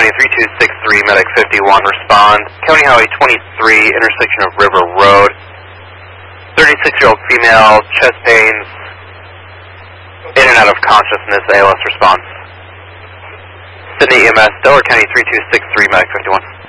County 3263, Medic 51, respond. County Highway 23, intersection of River Road. 36-year-old female, chest pains, in and out of consciousness, ALS response. Sydney EMS, Delaware County 3263, Medic 51.